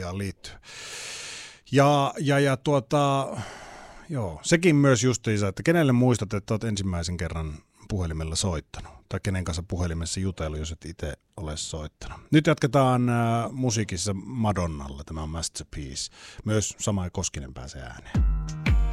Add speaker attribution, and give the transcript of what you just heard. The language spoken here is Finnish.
Speaker 1: asiaan liittyy. Joo, sekin myös justiinsa, että kenelle muistat, että olet ensimmäisen kerran puhelimella soittanut, tai kenen kanssa puhelimessa jutellut, jos et itse ole soittanut. Nyt jatketaan musiikissa Madonnalla, tämä on Masterpiece. Myös Sama Koskinen pääsee ääneen.